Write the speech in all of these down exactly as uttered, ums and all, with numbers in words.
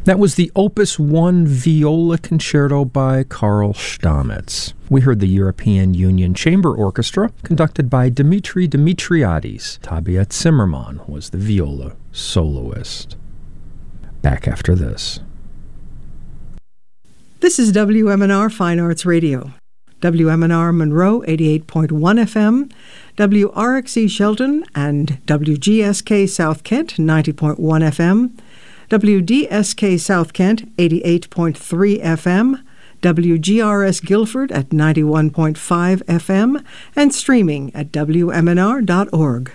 That was the Opus one Viola Concerto by Karl Stamitz. We heard the European Union Chamber Orchestra, conducted by Dimitri Dimitriadis. Tabia Zimmermann was the viola soloist. Back after this. This is W M N R Fine Arts Radio. W M N R Monroe eighty-eight point one F M, W R X E Shelton and W G S K South Kent ninety point one F M, W D S K South Kent eighty-eight point three F M, W G R S Guilford at ninety-one point five F M, and streaming at W M N R dot org.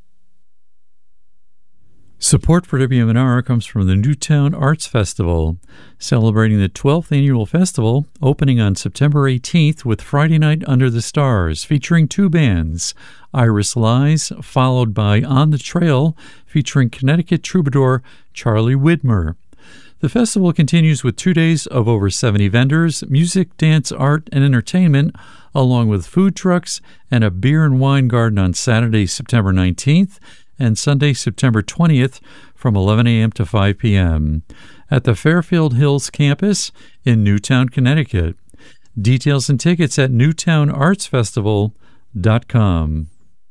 Support for W M N R comes from the Newtown Arts Festival, celebrating the twelfth annual festival, opening on September eighteenth with Friday Night Under the Stars, featuring two bands, Iris Lies, followed by On the Trail, featuring Connecticut troubadour Charlie Widmer. The festival continues with two days of over seventy vendors, music, dance, art, and entertainment, along with food trucks and a beer and wine garden on Saturday, September nineteenth, and Sunday, September twentieth from eleven a.m. to five p.m. at the Fairfield Hills campus in Newtown, Connecticut. Details and tickets at newtown arts festival dot com.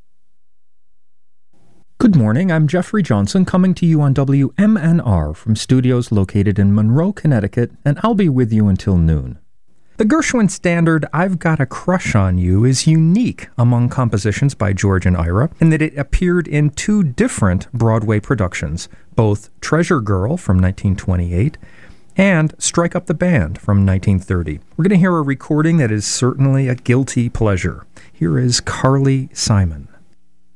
Good morning, I'm Jeffrey Johnson coming to you on W M N R from studios located in Monroe, Connecticut, and I'll be with you until noon. The Gershwin standard, I've Got a Crush on You, is unique among compositions by George and Ira in that it appeared in two different Broadway productions, both Treasure Girl from nineteen twenty-eight and Strike Up the Band from nineteen thirty. We're going to hear a recording that is certainly a guilty pleasure. Here is Carly Simon.